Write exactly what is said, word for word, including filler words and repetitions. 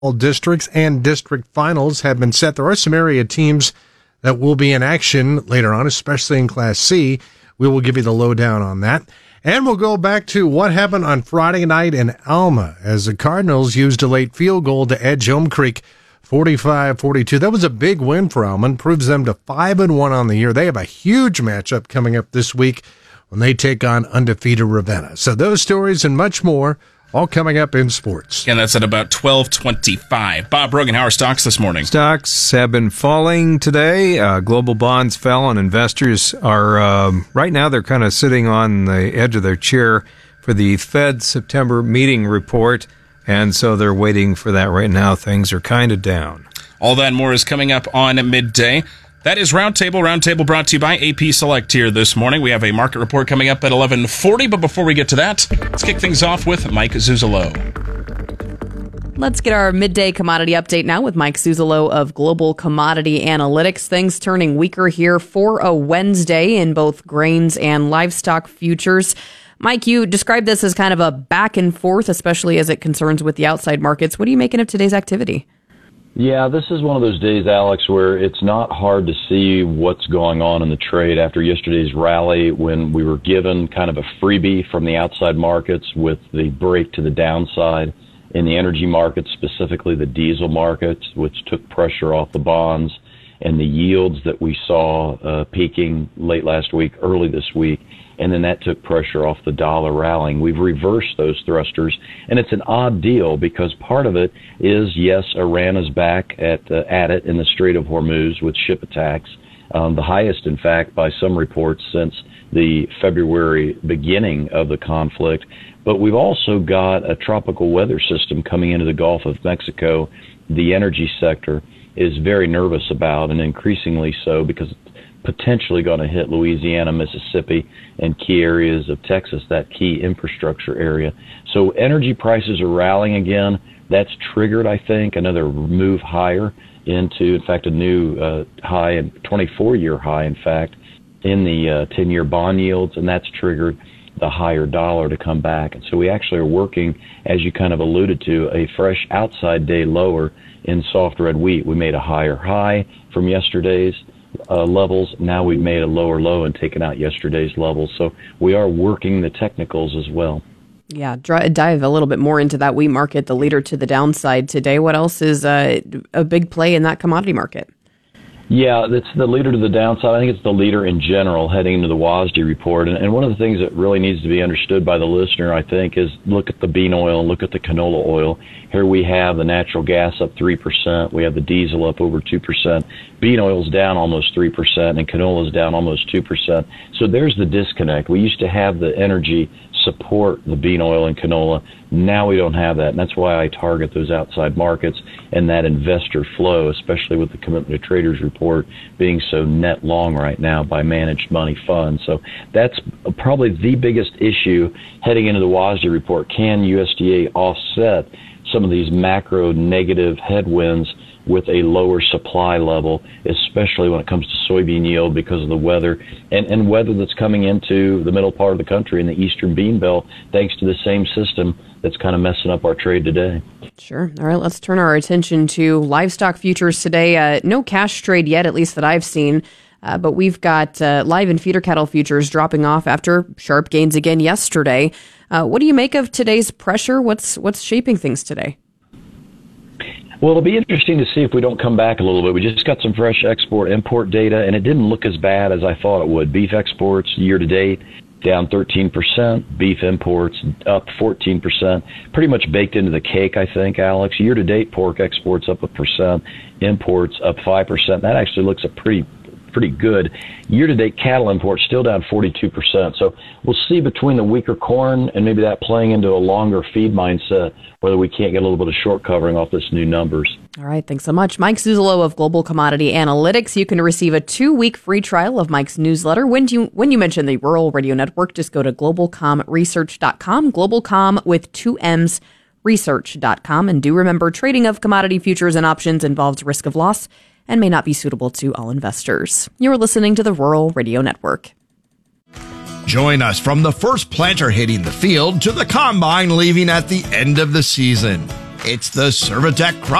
All districts and district finals have been set. There are some area teams that will be in action later on, especially in Class C. We will give you the lowdown on that. And we'll go back to what happened on Friday night in Alma as the Cardinals used a late field goal to edge Elm Creek forty-five forty-two. That was a big win for Alma. Proves them to five and one on the year. They have a huge matchup coming up this week when they take on undefeated Ravenna. So those stories and much more all coming up in sports. And that's at about twelve twenty-five. Bob Brogan, how are stocks this morning? Stocks have been falling today. Uh, global bonds fell, and investors are, um, right now, they're kind of sitting on the edge of their chair for the Fed September meeting report, and so they're waiting for that right now. Things are kind of down. All that and more is coming up on midday. That is Roundtable. Roundtable brought to you by A P Select here this morning. We have a market report coming up at eleven forty, but before we get to that, let's kick things off with Mike Zuzolo. Let's get our midday commodity update now with Mike Zuzolo of Global Commodity Analytics. Things turning weaker here for a Wednesday in both grains and livestock futures. Mike, you described this as kind of a back and forth, especially as it concerns with the outside markets. What are you making of today's activity? Yeah, this is one of those days, Alex, where it's not hard to see what's going on in the trade after yesterday's rally when we were given kind of a freebie from the outside markets with the break to the downside in the energy markets, specifically the diesel markets, which took pressure off the bonds, and the yields that we saw uh, peaking late last week, early this week. And then that took pressure off the dollar rallying. We've reversed those thrusters, and it's an odd deal because part of it is, yes, Iran is back at uh, at it in the Strait of Hormuz with ship attacks, um, the highest, in fact, by some reports since the February beginning of the conflict. But we've also got a tropical weather system coming into the Gulf of Mexico. The energy sector is very nervous about, and increasingly so, because potentially going to hit Louisiana, Mississippi, and key areas of Texas, that key infrastructure area. So energy prices are rallying again. That's triggered, I think, another move higher into, in fact, a new uh, high, a twenty-four-year high, in fact, in the uh, ten-year bond yields, and that's triggered the higher dollar to come back. And so we actually are working, as you kind of alluded to, a fresh outside day lower in soft red wheat. We made a higher high from yesterday's Uh, levels. Now we've made a lower low and taken out yesterday's levels. So we are working the technicals as well. Yeah, dive a little bit more into that wheat market, the leader to the downside today. What else is uh, a big play in that commodity market? Yeah, it's the leader to the downside. I think it's the leader in general heading into the W A S D report. And, and one of the things that really needs to be understood by the listener, I think, is look at the bean oil and look at the canola oil. Here we have the natural gas up three percent. We have the diesel up over two percent. Bean oil's down almost three percent, and canola's down almost two percent. So there's the disconnect. We used to have the energy support the bean oil and canola. Now we don't have that, and that's why I target those outside markets and that investor flow, especially with the Commitment to Traders report being so net long right now by managed money funds. So that's probably the biggest issue heading into the W A S D report. Can U S D A offset some of these macro negative headwinds with a lower supply level, especially when it comes to soybean yield because of the weather and, and weather that's coming into the middle part of the country in the eastern bean belt, thanks to the same system that's kind of messing up our trade today. Sure. All right, let's turn our attention to livestock futures today. Uh, no cash trade yet, at least that I've seen. Uh, but we've got uh, live and feeder cattle futures dropping off after sharp gains again yesterday. Uh, what do you make of today's pressure? What's what's shaping things today? Well, it'll be interesting to see if we don't come back a little bit. We just got some fresh export-import data, and it didn't look as bad as I thought it would. Beef exports year-to-date down thirteen percent. Beef imports up fourteen percent. Pretty much baked into the cake, I think, Alex. Year-to-date, pork exports up a percent. Imports up five percent. That actually looks a pretty pretty good. Year-to-date cattle imports still down forty-two percent. So we'll see between the weaker corn and maybe that playing into a longer feed mindset whether we can't get a little bit of short covering off this new numbers. All right, thanks so much. Mike Zuzolo of Global Commodity Analytics. You can receive a two-week free trial of Mike's newsletter. When do you when you mention the Rural Radio Network, just go to global com research dot com, GlobalCom with two M's, research dot com. And do remember, trading of commodity futures and options involves risk of loss and may not be suitable to all investors. You're listening to the Rural Radio Network. Join us from the first planter hitting the field to the combine leaving at the end of the season. It's the Servitech